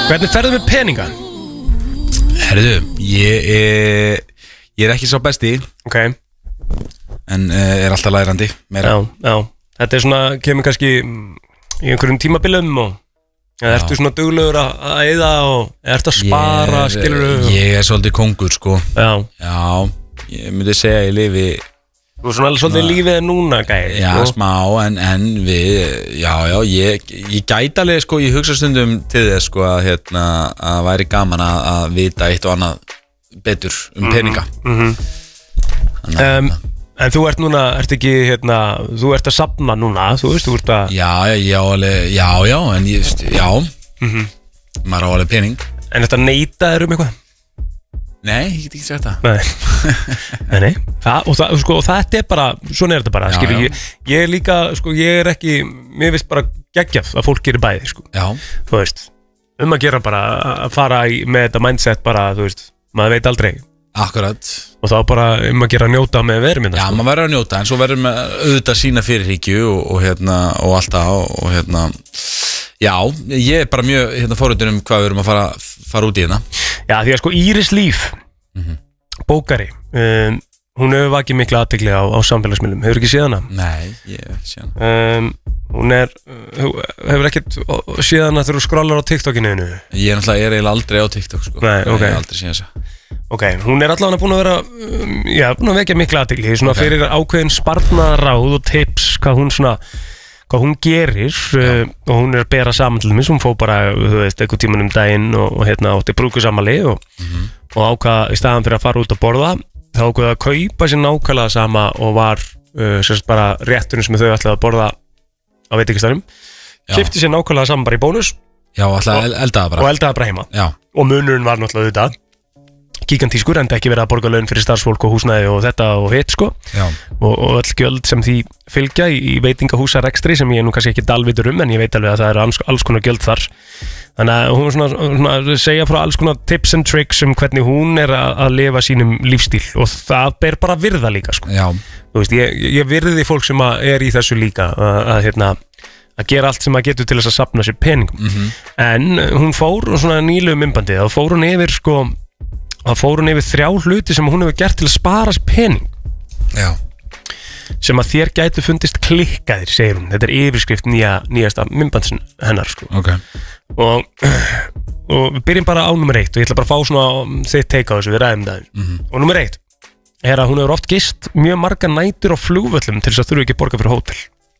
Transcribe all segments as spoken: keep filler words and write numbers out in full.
Hvernig ferðu með peninga? Herðu, ég er Ég er ekki svo besti Ok En uh, er alltaf lærandi meira. Já, já Þetta er svona, kemur kannski í einhverjum tímabilum og eða ertu svona duglegur að að eyða og ertu að spara, Ég er, skilurðu? ég er svolítið kongur sko Já Já, ég myndi segja ég lifi Þú er svona alveg svolítið lífið er núna, gæði Já, sko. smá, en, en við Já, já, ég, ég gæti alveg sko Ég hugsa stundum til þess sko að hérna, að væri gaman að, að vita eitt og annað betur um peninga mm-hmm. um, En þú ert núna, ert ekki hérna, þú ert að safna núna, þú veist, þú ert að Já, já, alveg, já, já, en ég veist, já mm-hmm. Maður á alveg pening En þetta neita þér um eitthvað? Nei, ég get ekki sagt það Nei, nei, nei. Það, og, það, sko, og þetta er bara, svona er þetta bara, Já, skilur, já. ég, ég er líka, sko, ég er ekki, mér finnst bara geggjaf að fólk gerir bæði, sko Já, Þú veist, um að gera bara, að fara í, með þetta mindset bara, þú veist, maður veit aldrei akkurat Og þá bara um að gera að njóta með verum minna, Já, sko. maður verður að njóta, en svo verður maður auðvitað sína fyrirhyggju og, og hérna, og allt það og, og hérna Já, ég er bara mjög hérna forröndin um hvað við erum að fara, fara út í hérna Já, því að sko Íris Líf Mhm. bókari, um, hún hefur vakið mikla athygli á, á samfélagsmiðlum, hefur ekki séð hana? Nei, ég hef ekki séð hana Um, hún er, uh, hefur ekkert séð hana þegar þú skrollar á TikTokinu þínu? Ég er náttúrulega, ég er eiginlega aldrei á TikTok sko Nei, ok. Ég hef aldrei séð þessa Ok, hún er allavega búin að vera, um, já, búin að vekja mikla athygli, svona Ok. fyrir ákveðin sparnaráð og tips, hvað hún svona, hvað hún gerir uh, og hún er að bera saman til þess, hún fór bara, þú veist, eitthvað tíman um daginn og, og hérna átti brúkusamali og, Mhm. og ákvað í staðan fyrir að fara út að borða, þá ákvað að kaupa sér nákvæmlega sama og var uh, sérst bara rétturinn sem þau ætlaði að borða á veitingastæðum, Já. keypti sér nákvæmlega saman bara í bónus Já, alltaf el, eldaða bara og eldaði bara heima Já, og munurinn var náttúrulega auðvitað gigantískur, enda ekki verið að borga laun fyrir starfsfólk og húsnæði og þetta og hitt sko já, og, og öll gjöld sem því fylgja í, í veitingahúsarekstri sem ég er nú kannski ekki dalvitur um en ég veit alveg að það eru alls, alls konar gjöld þar þannig að hún svona, svona segja frá alls konar tips and tricks um hvernig hún er að, að lifa sínum lífstíl og það ber bara virða líka sko. já, Þú veist, ég, ég virði fólk sem að er í þessu líka að, að, hérna, að gera allt sem að getur til þess að safna sér peningum Mhm. en hún fór svona nýlu mymbandi þá fór hún yfir sko þá fór hún yfir þrjá hluti sem hún hefur gert til að spara sér pening já sem að þér gætu fundist klikkaðir, segir hún. Þetta er yfirskrift nýja, nýjasta myndbandsin hennar sko. Ok, og, og við byrjum bara á nummer eitt og ég ætla bara að fá svona þitt teika á þessu, við ræðum það Mhm. og nummer eitt er að hún hefur oft gist mjög marga nætur á flugvöllum til þess að þurfa ekki að borga fyrir hótel.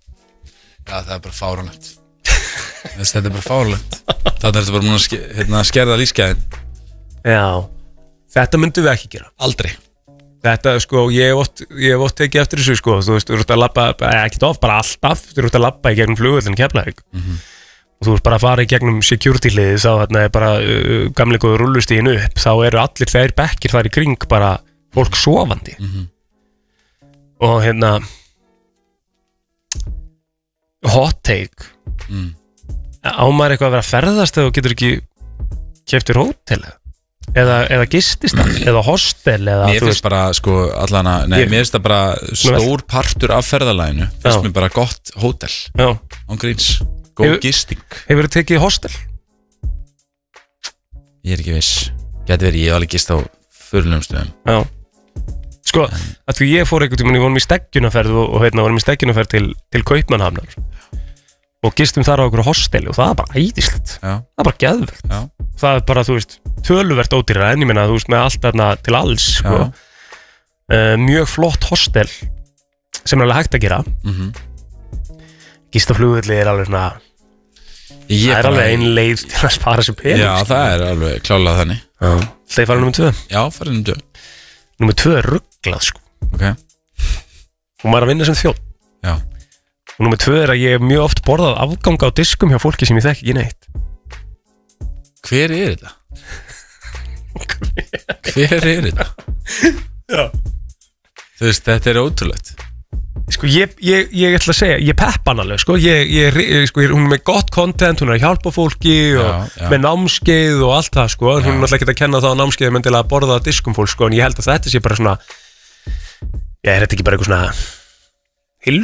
já, það er bara fáránlegt Þess, Þetta er bara fáránlegt Þannig er þetta bara múin að ske, hérna, skerða lífsgæðin Já, þetta myndum við ekki gera. Aldrei Þetta sko, ég hef oft, ég hef oft tekið eftir þessu sko, þú veist, þú ert að labba, ekki of, bara alltaf, þú ert að labba í gegnum flugvöllin Keflavík Mhm. og þú ert bara að fara í gegnum security-liðið, þá þarna er bara uh, gamli góður rullustíðin upp, þá eru allir þeir bekkir þar í kring bara fólk sofandi Mhm. og hérna hot take Mm. á maður eitthvað að vera að ferðast þegar þú getur ekki keyptir hótel eða, eða gististað eða hostel eða Mér þú finnst bara sko allana, nei, Ég- mér finnst það bara stór partur af ferðalaginu finnst Já. mér bara gott hótel Já. án gríns, góð Hefur- gisting Hefur þið tekið hostel? Ég er ekki viss, geti verið, ég hef alveg gist á fyrirlegum stöðum Já. Sko, að því ég fór einhvern tímann, við vorum í stekkjunaferð og, og hérna vorum í stekkjunaferð til, til Kaupmannhafnar og gistum þar á einhverju hosteli og það er bara æðislegt, Já, það er bara geðvegt já, það er bara, þú veist, töluvert ódýrara en ég meina, þú veist, með allt þarna til alls sko. já uh, mjög flott hostel sem er alveg hægt að gera mm gistaflugulli er alveg svona Ég það er bara- alveg ein leið til að spara sér pening Já, það er alveg klárlega þannig Það er farið nummer tvö Já, farið um dög Nummer tvö er rugglað sko Ok, og maður er að vinna sem þjóð já og nummer tvö er að ég hef mjög oft borðað afganga á diskum hjá fólki sem ég þekki ekki neitt Hver er þetta? Hver er þetta? Já. Þú veist, þetta er ótrúlegt Sko ég, ég, ég ætla að segja, ég peppa hann alveg sko, ég, ég, ég, sko, hún er með gott content, hún er að hjálpa fólki og Já, já. með námskeið og allt það sko, en hún er náttúrulega ekki að kenna það á námskeið menn til að borða á diskum fólk sko, en ég held að þetta sé bara svona, ég er þetta ekki bara eitthvað svona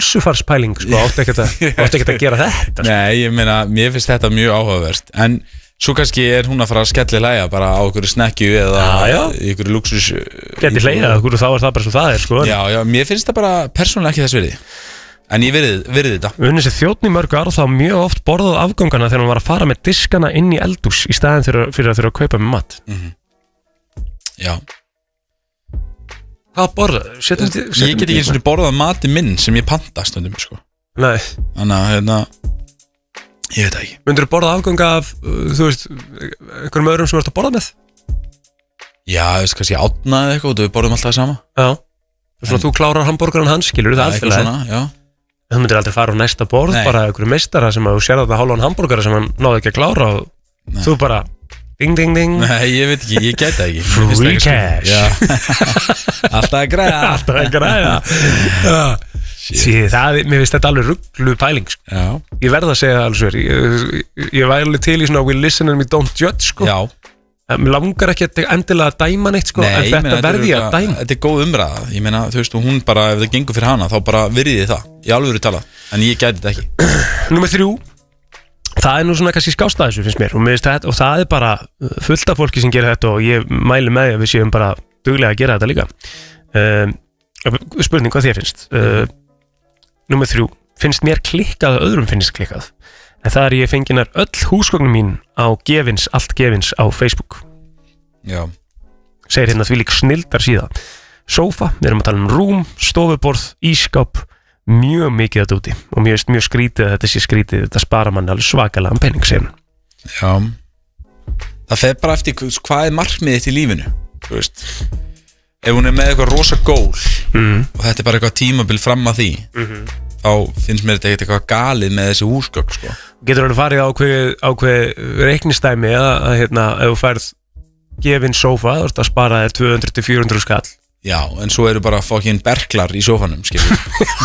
hilsufarspæling sko, átti ekkert að, átti ekkert að gera þetta sko. Nei, ég meina, mér finnst þetta mjög áhugavert En Svo kannski er hún að fara að skelli hlæja bara á einhverju snekkju eða í einhverju luxus Geti hlæja, þá er það bara svo það er sko. Já, já, mér finnst það bara persónulega ekki þess virði En ég virði, virði þetta Unni sér þjóðn í mörg ár þá mjög oft borðað afgangana þegar hún var að fara með diskana inn í eldús í staðin fyrir, fyrir að þurfa að kaupa með mat mm-hmm. Já Hvað borðað? Setjum, setjum Ég get ekki eins og borðað mati minn sem ég panta stundum sko. Nei Þannig að hérna Ég veit ekki Myndirðu borða afganga af, þú veist, einhverjum öðrum sem þú ert að borða með? Já, þú veist, kannski átna eða eitthvað og við borðum alltaf það sama Já Svona en, þú klárar hambúrgaran hans, skilur það alltaf leið Þú myndir aldrei fara á næsta borð Nei. Bara einhverju meistara sem að þú sér að það hálfan hambúrgara sem hann náði ekki að klára og Nei. Þú bara ding ding ding Nei, ég veit ekki, ég gæti það ekki Free cash Alltaf að græða Alltaf að græða Sí, það, mér finnst þetta alveg rugglu pæling sko. Ég verð að segja það alveg sver Ég, ég væri alveg til í svona we listen and we don't judge sko. Já Mér langar ekki endilega að dæma neitt sko, Nei, en þetta verði ég að dæma Þetta er góð umræða, ég meina, þú veist, hún bara ef það gengur fyrir hana, þá bara virði þið það Í alvöru tala, en ég gæti þetta ekki Númer þrjú Það er nú svona kannski skást að þessu finnst mér og, þetta, og það er bara fullt af fólki sem gerir þetta og ég mæli með að við séum bara duglega að gera þetta líka um, Spurning hvað þér finnst uh, Númer þrjú Finnst mér klikkað að öðrum finnst klikkað En það er ég fenginar öll húsgögnum mín á gefins, allt gefins á Facebook Já Segir hérna því lík snildar síða Sófa, við erum að tala um rúm, stofuborð, ískáp Mjög mikið þetta úti Og mér finnst mjög skrítið að þetta sé skrítið Þetta spara mann alveg svakalega penning sem Já Það fer bara eftir hvað er markmiðið þitt í lífinu Þú veist Ef hún er með eitthvað rosa gól mm. Og þetta er bara eitthvað tímabil fram að því mm-hmm. Þá finnst mér þetta eitthvað galið með þessi húsgögn sko. Getur hann farið á ákveð reiknistæmi að, að hérna, ef þú færð gefinn sófa, þú ert að spara þér tvö hundruð til fjögur hundruð skall Já, en svo eru bara fokkin berklar í sófanum skilur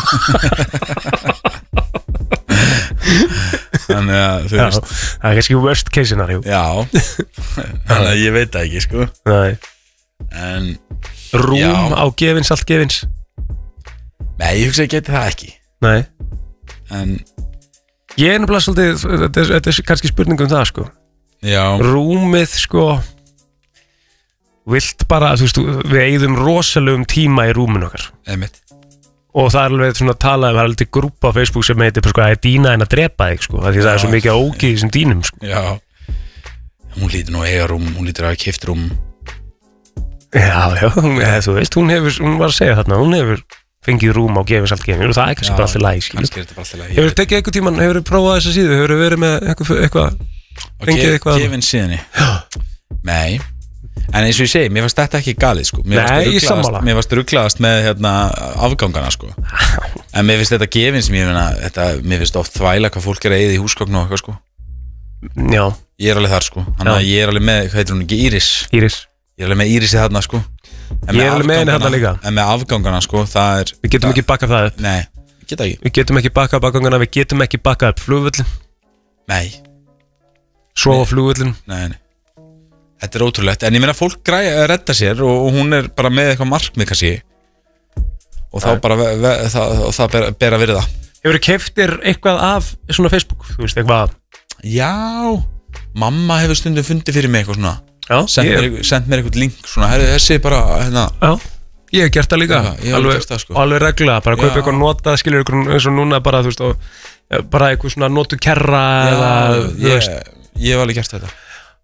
Þannig að þú veist Já, það er kannski worst case scenario Já, þannig að ég veit það ekki sko. Nei En Rúm já. á gefins, allt gefins Nei, ég hugsa að ég geti það ekki Nei En Ég er nefnilega svolítið, þetta er, þetta er kannski spurning um það sko Já Rúmið sko Vilt bara, þú veist, við eigðum rosalegum tíma í rúminu okkar Einmitt Og það er alveg svona að tala, það er alveg grúpa á Facebook sem heitir, sko, að dýna en að drepa þig sko Því það er svo mikið ógið í þessum dýnum sko Já Hún lítur nú að eiga rúm, hún lítur að hafa keypt rúm Já, já, hún, eða, þú veist, hún hefur, hún var að segja þarna, hún hefur fengið rúm á gefins allt gefins og það er kannski bara alltaf læg, skilur. Kannski er þetta bara alltaf læg. Hefur tekið eitthvað tíman, hefur prófað þessa síðu, hefur verið með eitthvað, eitthvað, fengið eitthvað. Á gefins síðunni? Já. Nei, en eins og ég segi, mér fannst þetta ekki galið, sko. Mér Nei, ég sammála. Mér fannst rugglaðast með, hérna, afgangana, sko. En mér finnst þetta gefins, mér finna, þetta, mér finnst oft þvæla hvað fólk er að eyða í húsgögn og eitthvað, sko. Já. Ég er alveg þar, sko. Þannig að ég er alveg með, hvað heitir hún ekki, Íris? Íris. Ég er alveg með Írisi þarna sko Ég er alveg með henni þarna líka En með afgangana sko, það er Við getum ekki bakkað það upp Nei, við getum ekki Við getum ekki bakkað upp afgangana, við getum ekki bakkað upp flugvöllin Nei Svo á flugvöllin Nei, nei Þetta er ótrúlegt, en ég meina fólk græði að redda sér og, og hún er bara með eitthvað markmið kannski Og þá Æ. bara, ve, ve, það, og það ber, ber að verið það Hefur þið keyptir eitthvað af svona Facebook, þú veist, eitthvað Já, mamma hefur stundum fundið fyrir mig eitthvað svona Send mér, send mér eitthvað link svona, herri, þessi bara hérna. Já, ég hef gert það líka Já, ég hef alveg, gert það sko alveg regla, bara kaupa eitthvað nota skilur ykkur eins og núna bara, þú veist og, bara eitthvað svona notu kerra Já, eða, ég, ég hef alveg gert þetta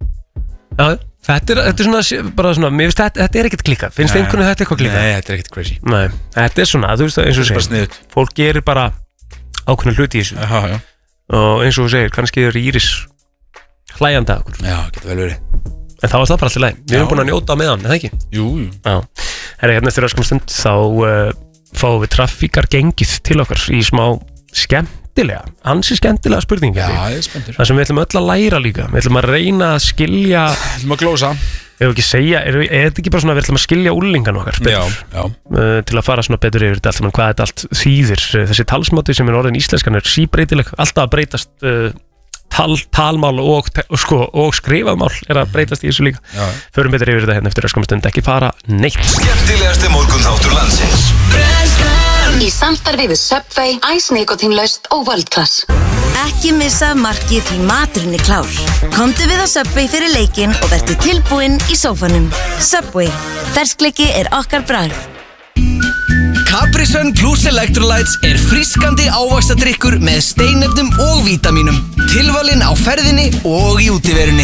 Já, þetta er, þetta er svona, bara svona mér finnst þetta, þetta er ekkert klikkað, finnst einhvern veginn þetta eitthvað klikkað? Nei, þetta er ekkert crazy Nei, þetta er svona, þú veist eins og þú segir fólk gerir bara ákveðna hluti í þessu já, já. Og eins og þú segir, kannski er Íris hlæjandi að okkur Já, getur vel verið En það var það bara alltaf læg, við erum búin að njóta með hann, eða ekki? Jú, jú Já, herra, hérna eftir öskum stund þá uh, fáum við traffíkar gengið til okkar í smá skemmtilega, ansi skemmtilega spurninga Já, ég er spenntur Það sem við ætlum öll að læra líka, við ætlum að reyna að skilja Við ætlum að glósa Ef við ekki segja, er, er þetta ekki bara svona við ætlum að skilja úrlingan okkar betur Já, já uh, Til að fara svona betur yfir þetta allt saman, hvað þetta allt þýðir Þessi talsmáti sem er orðin íslenskan er síbreytileg, alltaf að breytast uh, Tal, talmál og, sko, og skrifaðmál er að breytast í þessu líka Já. Förum betur yfir þetta hérna eftir öskum stund, ekki fara neitt Skemmtilegasti morgunþáttur landsins Brennslan Í samstarfi við Subway, Ice Nikotínlaust og World Class. Ekki missa markið því maturinn er klár. Komdu við á Subway fyrir leikinn og vertu tilbúinn í sófanum. Subway, ferskleiki er okkar bragð. Capri Sun Plus Electrolytes er frískandi ávaxtadrykkur með steinefnum og vítamínum. Tilvalinn á ferðinni og í útiverunni.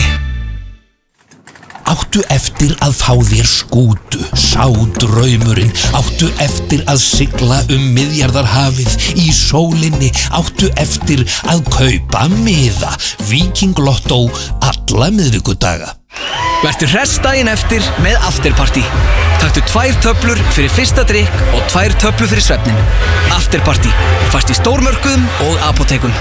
Áttu eftir að fá þér skútu, sá draumurinn. Áttu eftir að sigla um Miðjarðarhafið í sólinni. Áttu eftir að kaupa miða, Viking Lotto alla miðvikudaga. Vertu hress daginn eftir með Afterparty. Taktu tvær töflur fyrir fyrsta drykk og tvær töflur fyrir svefnin. Afterparty, fast í stórmörkuðum og apótekum.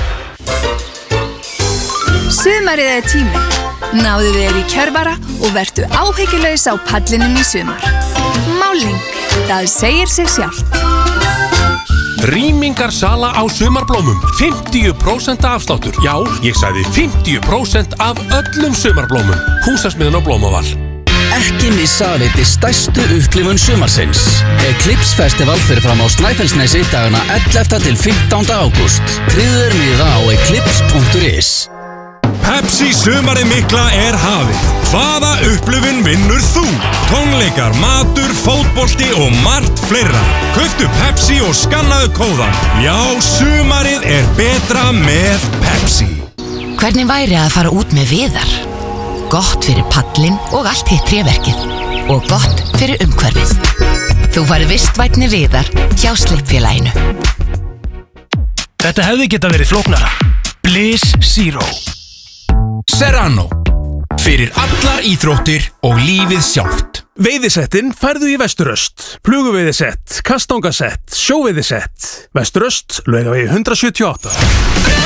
Sumarið er tíminn. Náðu þér í kjörvara og vertu áhyggjulaus á pallinum í sumar. Máling, það segir sig sjálft. Rýmingarsala á sumarblómum, fimmtíu prósent afsláttur. Já, ég sagði fimmtíu prósent af öllum sumarblómum. Húsasmiðan á Blómaval. Ekki missa að veiti stærstu upplifun sumarsins. Eclipse Festival fyrir fram á Snæfellsnesi dagana ellefta til fimmtánda ágúst. Tryggður miða á eclipse punktur is. Pepsi sumarið mikla er hafið. Hvaða upplifun vinnur þú? Tónleikar, matur, fótbolti og margt fleira. Kauftu Pepsi og skannaðu kóðan. Já, sumarið er betra með Pepsi. Hvernig væri að fara út með Viðar? Gott fyrir pallin og allt hitt tréverkið. Og gott fyrir umhverfið. Þú farið vistvænni Viðar hjá Slippfélaginu. Þetta hefði geta verið flóknara. Bliss Zero. Serrano. Fyrir allar íþróttir og lífið sjálft. Veiðisettin færðu í Vesturöst. Pluguveiðisett, kastangasett, sjóveiðisett. Vesturöst, Laugavegi hundrað sjötíu og átta.